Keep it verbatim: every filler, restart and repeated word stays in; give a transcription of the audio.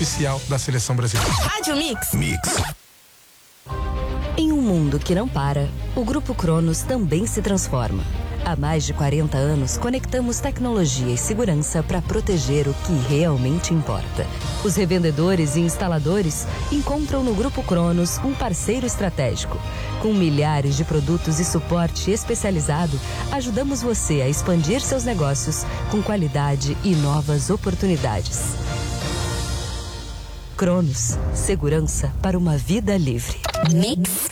oficial da seleção brasileira. Rádio Mix. Mix. Em um mundo que não para, o Grupo Cronos também se transforma. Há mais de quarenta anos, conectamos tecnologia e segurança para proteger o que realmente importa. Os revendedores e instaladores encontram no Grupo Cronos um parceiro estratégico. Com milhares de produtos e suporte especializado, ajudamos você a expandir seus negócios com qualidade e novas oportunidades. Cronos, segurança para uma vida livre. Mix.